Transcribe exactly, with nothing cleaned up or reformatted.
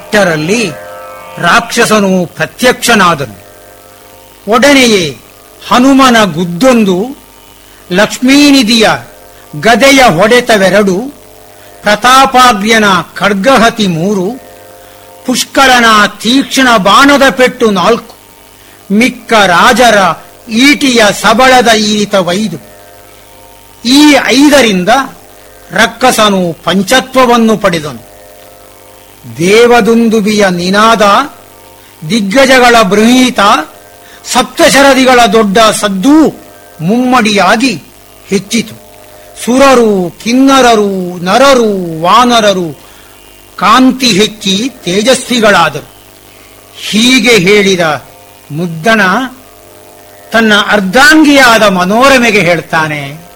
ಇಷ್ಟರಲ್ಲಿ ರಾಕ್ಷಸನು ಪ್ರತ್ಯಕ್ಷನಾದನು. ಒಡನೆಯೇ ಹನುಮನ ಗುದ್ದೊಂದು, ಲಕ್ಷ್ಮೀನಿಧಿಯ ಗದೆಯ ಹೊಡೆತವೆರಡು, ಪ್ರತಾಪಾಗ್ರ್ಯನ ಖಡ್ಗಹತಿ ಮೂರು, ಪುಷ್ಕರನ ತೀಕ್ಷ್ಣ ಬಾಣದ ಪೆಟ್ಟು ನಾಲ್ಕು, ಮಿಕ್ಕ ರಾಜರ ಈಟಿಯ ಸಬಳದ ಈರಿತವೈದು. ಈ ಐದರಿಂದ ರಕ್ಕಸನು ಪಂಚತ್ವವನ್ನು ಪಡೆದನು. ದೇವದುಂದುಬಿಯ ನಿನಾದ, ದಿಗ್ಗಜಗಳ ಬೃಹೀತ, ಸಪ್ತಶರದಿಗಳ ದೊಡ್ಡ ಸದ್ದೂ ಮುಮ್ಮಡಿಯಾಗಿ ಹೆಚ್ಚಿತು. ಸುರರು, ಕಿನ್ನರರು, ನರರು, ವಾನರರು ಕಾಂತಿ ಹೆಚ್ಚಿ ತೇಜಸ್ವಿಗಳಾದರು. ಹೀಗೆ ಹೇಳಿದ ಮುದ್ದಣ ತನ್ನ ಅರ್ಧಾಂಗಿಯಾದ ಮನೋರಮೆಗೆ ಹೇಳ್ತಾನೆ,